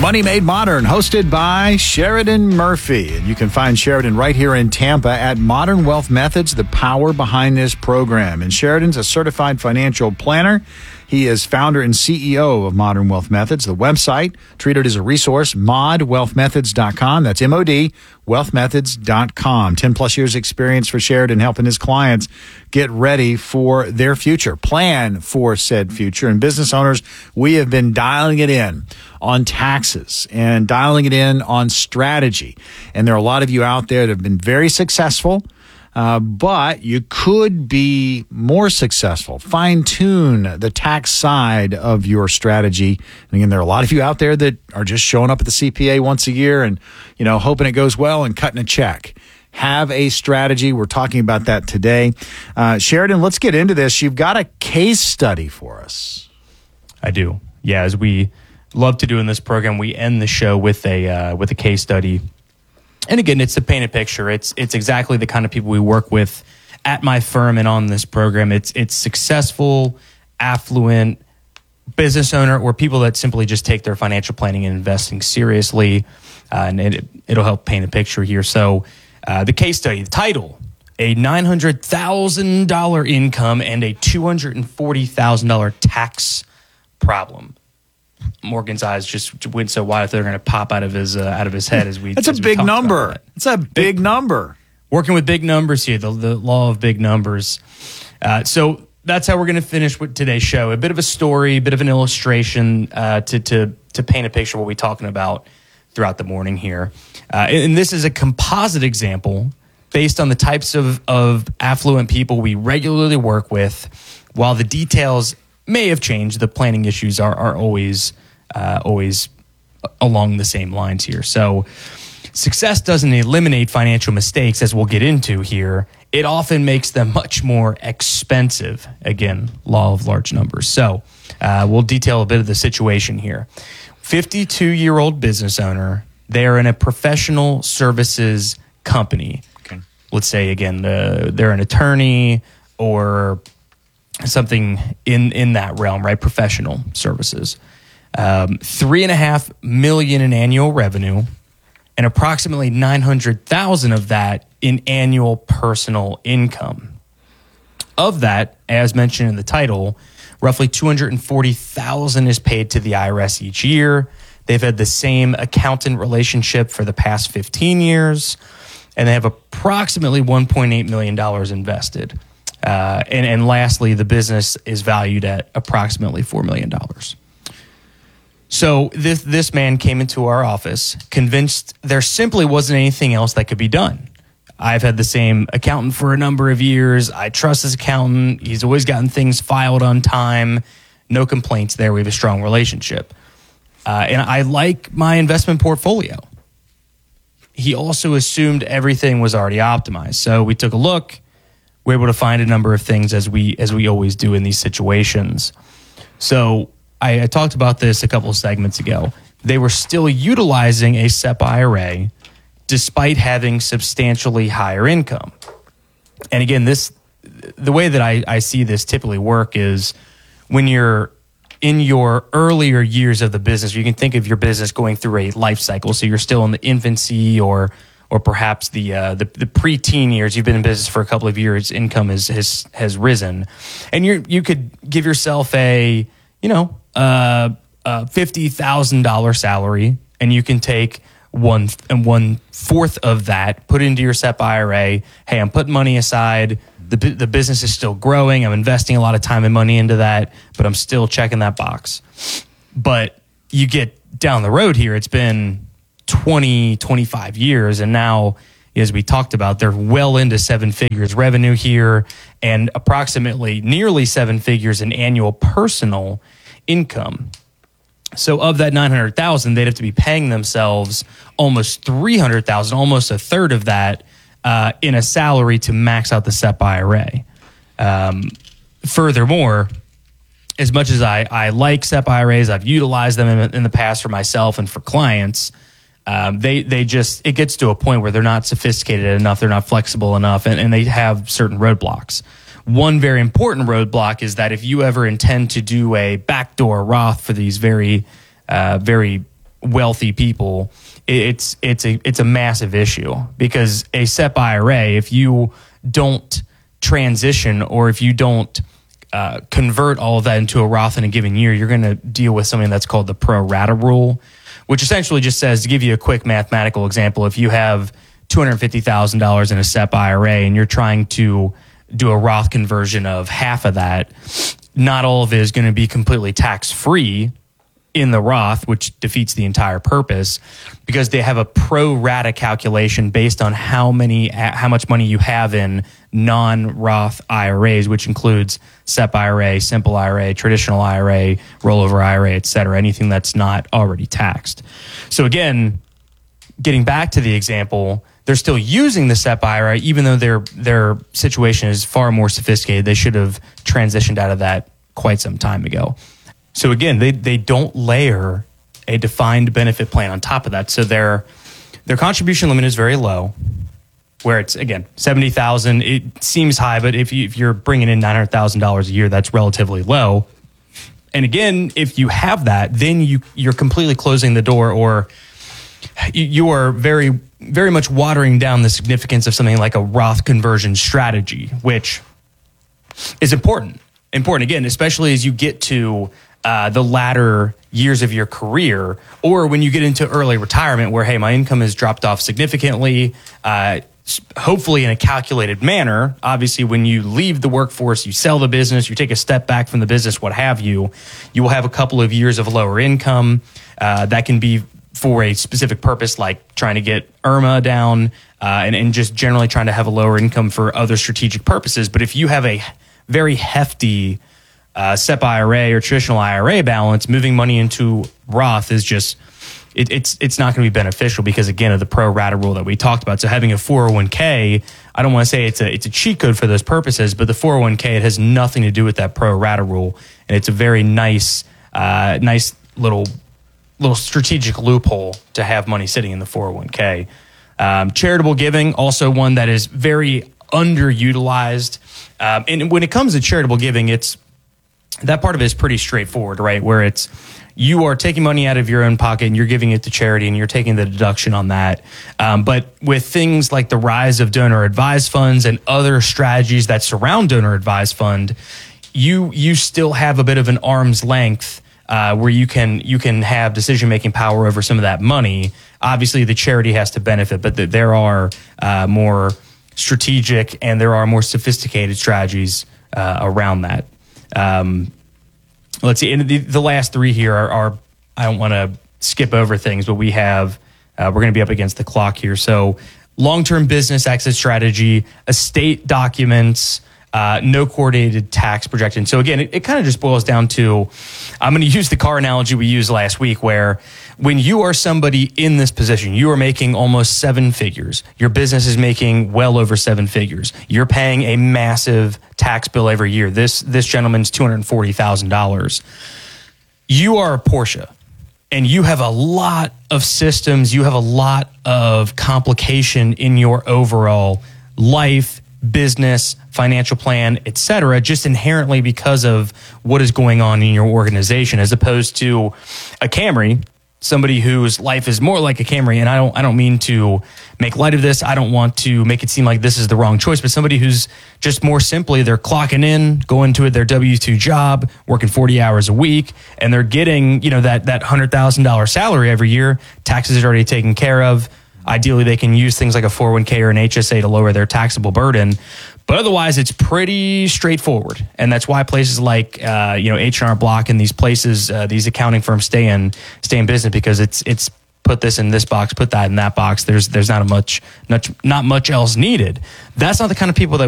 Money Made Modern, hosted by Sheridan Murphy. And you can find Sheridan right here in Tampa at Modern Wealth Methods, the power behind this program. And Sheridan's a certified financial planner. He is founder and CEO of Modern Wealth Methods. The website, treated as a resource, modwealthmethods.com. That's M-O-D, wealthmethods.com. 10 plus years experience for Sheridan helping his clients get ready for their future, plan for said future. And business owners, we have been dialing it in on taxes and dialing it in on strategy. And there are a lot of you out there that have been very successful. But you could be more successful. Fine-tune the tax side of your strategy. And again, there are a lot of you out there that are just showing up at the CPA once a year and, hoping it goes well and cutting a check. Have a strategy. We're talking about that today. Sheridan, let's get into this. You've got a case study for us. I do. Yeah, as we love to do in this program, we end the show with a case study. And again, it's to paint a picture. It's exactly the kind of people we work with at my firm and on this program. It's successful, affluent business owner or people that simply just take their financial planning and investing seriously. And it'll help paint a picture here. So the case study, the title, a $900,000 income and a $240,000 tax problem. Morgan's eyes just went so wide they're going to pop out of his head as we. That's a big number. It's a big number. Working with big numbers here, the law of big numbers. So that's how we're going to finish with today's show. A bit of a story, a bit of an illustration to paint a picture of what we're talking about throughout the morning here. And this is a composite example based on the types of affluent people we regularly work with. While the details may have changed, the planning issues are always along the same lines here. So success doesn't eliminate financial mistakes, as we'll get into here. It often makes them much more expensive. Again, law of large numbers. So we'll detail a bit of the situation here. 52-year-old business owner. They're in a professional services company. Okay. Let's say, again, they're an attorney or something in that realm, right? Professional services. $3.5 million in annual revenue and approximately $900,000 of that in annual personal income. Of that, as mentioned in the title, roughly $240,000 is paid to the IRS each year. They've had the same accountant relationship for the past 15 years, and they have approximately $1.8 million invested. And lastly, the business is valued at approximately $4 million. So this man came into our office convinced there simply wasn't anything else that could be done. I've had the same accountant for a number of years. I trust this accountant. He's always gotten things filed on time. No complaints there. We have a strong relationship. And I like my investment portfolio. He also assumed everything was already optimized. So we took a look. We're able to find a number of things as we always do in these situations. So I talked about this a couple of segments ago. They were still utilizing a SEP IRA despite having substantially higher income. And again, the way that I see this typically work is when you're in your earlier years of the business, you can think of your business going through a life cycle. So you're still in the infancy or perhaps the pre-teen years. You've been in business for a couple of years. Income has risen, and you could give yourself a $50,000 salary, and you can take 1/4 of that, put it into your SEP IRA. Hey, I'm putting money aside. The business is still growing. I'm investing a lot of time and money into that, but I'm still checking that box. But you get down the road here, it's been 20, 25 years, and now, as we talked about, they're well into 7 figures revenue here and approximately nearly 7 figures in annual personal income. So of that $900,000, they'd have to be paying themselves almost $300,000, almost a third of that, in a salary to max out the SEP IRA. Furthermore, as much as I like SEP IRAs, I've utilized them in the past for myself and for clients. It gets to a point where they're not sophisticated enough, they're not flexible enough, and they have certain roadblocks. One very important roadblock is that if you ever intend to do a backdoor Roth for these very wealthy people, it's a massive issue, because a SEP IRA, if you don't transition, or if you don't convert all of that into a Roth in a given year, you're going to deal with something that's called the pro rata rule, which essentially just says, to give you a quick mathematical example, if you have $250,000 in a SEP IRA and you're trying to do a Roth conversion of half of that, not all of it is going to be completely tax-free in the Roth, which defeats the entire purpose, because they have a pro rata calculation based on how much money you have in non-Roth IRAs, which includes SEP IRA, simple IRA, traditional IRA, rollover IRA, et cetera, anything that's not already taxed. So again, getting back to the example, they're still using the SEP IRA, even though their situation is far more sophisticated. They should have transitioned out of that quite some time ago. So again, they don't layer a defined benefit plan on top of that. So their contribution limit is very low, where it's, again, $70,000. It seems high, but if you're bringing in $900,000 a year, that's relatively low. And again, if you have that, then you're completely closing the door, or you are very, very much watering down the significance of something like a Roth conversion strategy, which is important. Important, again, especially as you get to the latter years of your career, or when you get into early retirement where, hey, my income has dropped off significantly, hopefully in a calculated manner. Obviously, when you leave the workforce, you sell the business, you take a step back from the business, what have you, you will have a couple of years of lower income. That can be for a specific purpose, like trying to get IRMA down, and just generally trying to have a lower income for other strategic purposes. But if you have a very hefty SEP IRA or traditional IRA balance, moving money into Roth is just, it's not going to be beneficial, because again, of the pro rata rule that we talked about. So having a 401k, I don't want to say it's a cheat code for those purposes, but the 401k, it has nothing to do with that pro rata rule, and it's a very nice little strategic loophole to have money sitting in the 401k. Charitable giving, also one that is very underutilized. And when it comes to charitable giving, that part of it is pretty straightforward, right? Where it's, you are taking money out of your own pocket and you're giving it to charity, and you're taking the deduction on that. But with things like the rise of donor advised funds and other strategies that surround donor advised fund, you still have a bit of an arm's length where you can have decision-making power over some of that money. Obviously, the charity has to benefit, but there are more strategic and there are more sophisticated strategies around that. Let's see. And the last three here are I don't want to skip over things, but we're going to be up against the clock here. So long-term business exit strategy, estate documents, no coordinated tax projection. So again, it kind of just boils down to, I'm going to use the car analogy we used last week, where when you are somebody in this position, you are making almost 7 figures. Your business is making well over 7 figures. You're paying a massive tax bill every year. This gentleman's $240,000. You are a Porsche, and you have a lot of systems. You have a lot of complication in your overall life, business, financial plan, et cetera, just inherently because of what is going on in your organization, as opposed to a Camry, somebody whose life is more like a Camry. And I don't mean to make light of this. I don't want to make it seem like this is the wrong choice, but somebody who's just more simply, they're clocking in, going to their W-2 job, working 40 hours a week, and they're getting, that $100,000 salary every year. Taxes are already taken care of. Ideally, they can use things like a 401k or an HSA to lower their taxable burden. But otherwise, it's pretty straightforward. And that's why places like H&R Block and these places, these accounting firms stay in business, because it's put this in this box, put that in that box. There's not much else needed. That's not the kind of people that